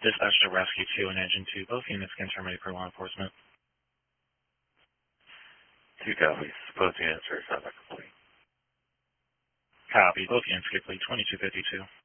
Dispatch to Rescue 2 and Engine 2. Both units can terminate for law enforcement. 2 copies. Both units are assignment complete. Copy. Both units complete. 2252.